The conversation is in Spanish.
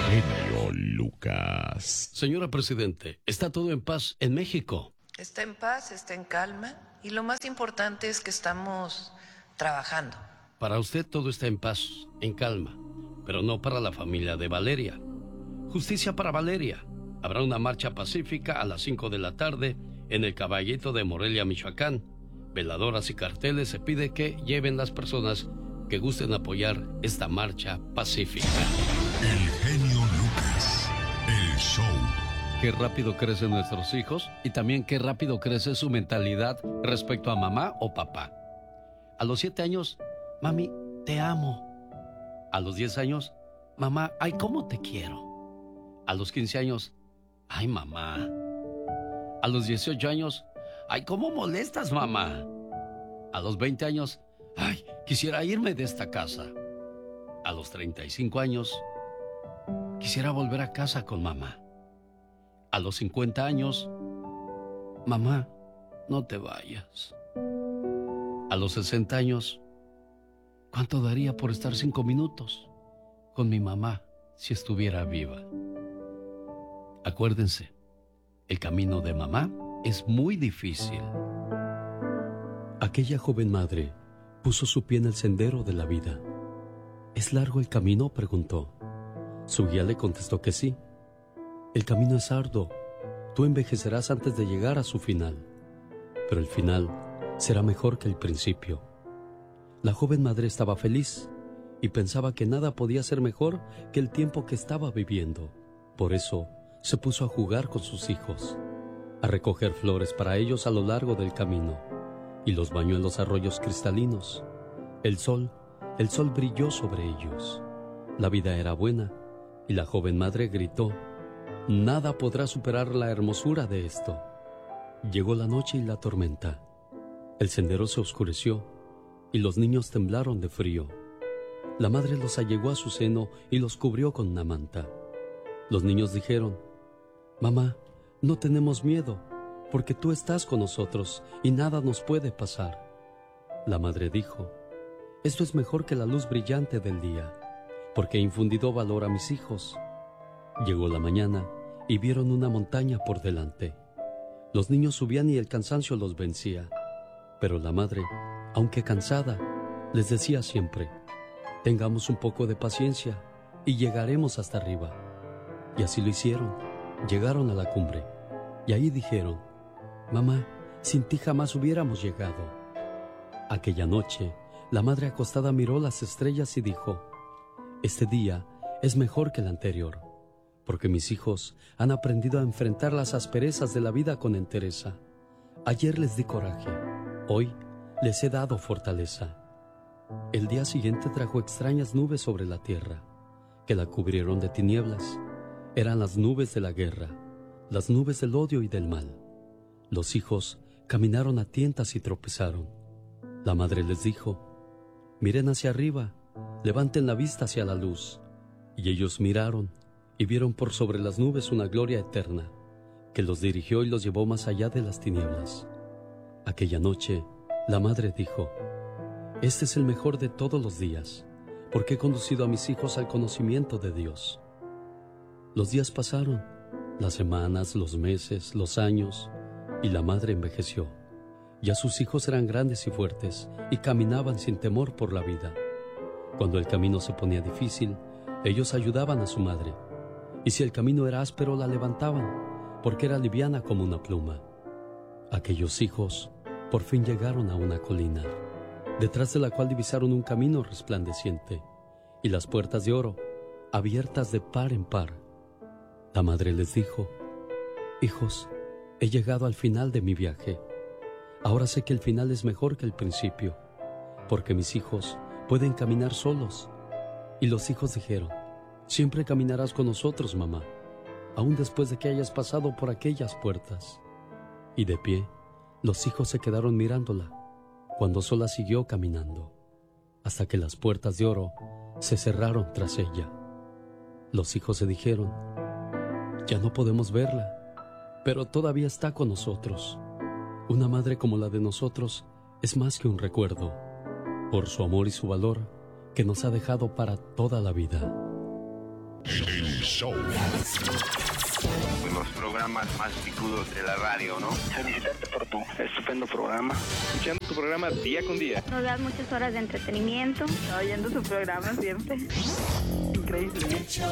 genio Lucas. Señora Presidente, ¿está todo en paz en México? Está en paz, está en calma y lo más importante es que estamos trabajando. Para usted todo está en paz, en calma, pero no para la familia de Valeria. Justicia para Valeria. Habrá una marcha pacífica a las 5 de la tarde en el Caballito de Morelia, Michoacán. Veladoras y carteles se pide que lleven las personas que gusten apoyar esta marcha pacífica. El genio Lucas, el show. Qué rápido crecen nuestros hijos y también qué rápido crece su mentalidad respecto a mamá o papá. A los 7 años, mami, te amo. A los 10 años, mamá, ay, cómo te quiero. A los 15 años, ay, mamá. A los 18 años, ay, cómo molestas, mamá. A los 20 años, ay, quisiera irme de esta casa. A los 35 años, quisiera volver a casa con mamá. A los 50 años, mamá, no te vayas. A los 60 años, ¿cuánto daría por estar 5 minutos con mi mamá si estuviera viva? Acuérdense, el camino de mamá es muy difícil. Aquella joven madre puso su pie en el sendero de la vida. ¿Es largo el camino?, preguntó. Su guía le contestó que sí. El camino es arduo. Tú envejecerás antes de llegar a su final. Pero el final será mejor que el principio. La joven madre estaba feliz y pensaba que nada podía ser mejor que el tiempo que estaba viviendo. Por eso se puso a jugar con sus hijos, a recoger flores para ellos a lo largo del camino, y los bañó en los arroyos cristalinos. El sol brilló sobre ellos. La vida era buena y la joven madre gritó: nada podrá superar la hermosura de esto. Llegó la noche y la tormenta. El sendero se oscureció y los niños temblaron de frío. La madre los allegó a su seno y los cubrió con una manta. Los niños dijeron: mamá, no tenemos miedo, porque tú estás con nosotros y nada nos puede pasar. La madre dijo: esto es mejor que la luz brillante del día, porque he infundido valor a mis hijos. Llegó la mañana y vieron una montaña por delante. Los niños subían y el cansancio los vencía, pero la madre, aunque cansada, les decía siempre: tengamos un poco de paciencia y llegaremos hasta arriba. Y así lo hicieron. Llegaron a la cumbre y ahí dijeron: mamá, sin ti jamás hubiéramos llegado. Aquella noche, la madre acostada miró las estrellas y dijo: este día es mejor que el anterior, porque mis hijos han aprendido a enfrentar las asperezas de la vida con entereza. Ayer les di coraje, hoy les he dado fortaleza. El día siguiente trajo extrañas nubes sobre la tierra, que la cubrieron de tinieblas. Eran las nubes de la guerra, las nubes del odio y del mal. Los hijos caminaron a tientas y tropezaron. La madre les dijo: miren hacia arriba, levanten la vista hacia la luz. Y ellos miraron y vieron por sobre las nubes una gloria eterna, que los dirigió y los llevó más allá de las tinieblas. Aquella noche, la madre dijo: este es el mejor de todos los días, porque he conducido a mis hijos al conocimiento de Dios. Los días pasaron, las semanas, los meses, los años, y la madre envejeció. Ya sus hijos eran grandes y fuertes, y caminaban sin temor por la vida. Cuando el camino se ponía difícil, ellos ayudaban a su madre, y si el camino era áspero, la levantaban, porque era liviana como una pluma. Aquellos hijos por fin llegaron a una colina, detrás de la cual divisaron un camino resplandeciente, y las puertas de oro, abiertas de par en par. La madre les dijo: hijos, he llegado al final de mi viaje. Ahora sé que el final es mejor que el principio, porque mis hijos pueden caminar solos. Y los hijos dijeron: siempre caminarás con nosotros, mamá, aún después de que hayas pasado por aquellas puertas. Y de pie, los hijos se quedaron mirándola, cuando sola siguió caminando, hasta que las puertas de oro se cerraron tras ella. Los hijos se dijeron: ya no podemos verla, pero todavía está con nosotros. Una madre como la de nosotros es más que un recuerdo, por su amor y su valor que nos ha dejado para toda la vida. El show. Los programas más picudos de la radio, ¿no? Felicitarte por tu estupendo programa. Escuchando tu programa día con día. Nos das muchas horas de entretenimiento. Oyendo su programa siempre. Increíble.